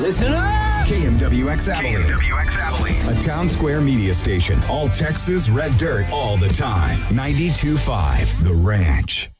Listen up! KMWX Abilene. KMWX Abilene. A town square media station. All Texas red dirt all the time. 92.5 The Ranch.